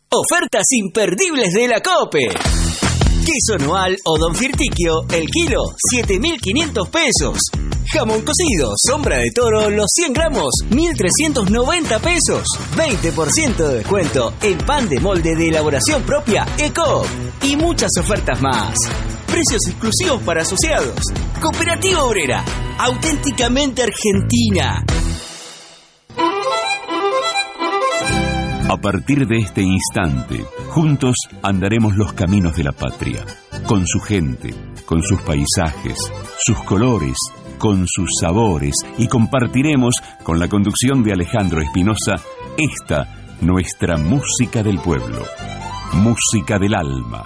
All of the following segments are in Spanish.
Ofertas imperdibles de la COPE. Queso Noal o Don Firtiquio, el kilo, 7.500 pesos. Jamón cocido, Sombra de Toro, los 100 gramos, 1.390 pesos. 20% de descuento en pan de molde de elaboración propia, ECOOP. Y muchas ofertas más. Precios exclusivos para asociados. Cooperativa Obrera, auténticamente argentina. A partir de este instante, juntos andaremos los caminos de la patria, con su gente, con sus paisajes, sus colores, con sus sabores, y compartiremos, con la conducción de Alejandro Espinosa, esta, nuestra música del pueblo, música del alma.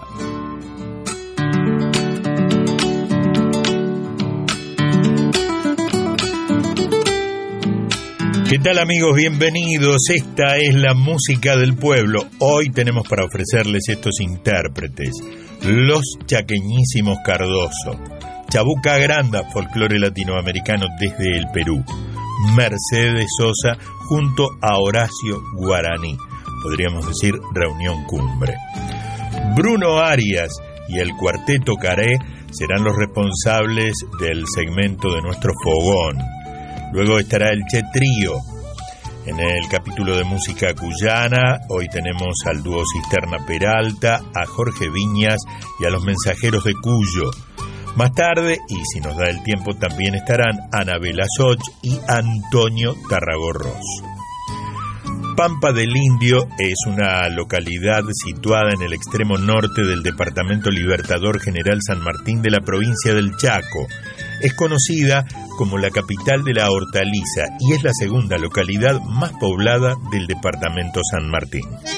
¿Qué tal, amigos? Bienvenidos. Esta es la música del pueblo. Hoy tenemos para ofrecerles estos intérpretes: los Chaqueñísimos Cardoso, Chabuca Granda, folclore latinoamericano desde el Perú, Mercedes Sosa junto a Horacio Guaraní, podríamos decir reunión cumbre. Bruno Arias y el Cuarteto Caré serán los responsables del segmento de nuestro fogón. Luego estará el Che Trío. En el capítulo de música cuyana, hoy tenemos al dúo Cisterna Peralta, a Jorge Viñas y a los Mensajeros de Cuyo. Más tarde, y si nos da el tiempo, también estarán Anabela Soch y Antonio Tarragorros. Pampa del Indio es una localidad situada en el extremo norte del departamento Libertador General San Martín de la provincia del Chaco. Es conocida como la capital de la hortaliza y es la segunda localidad más poblada del departamento San Martín.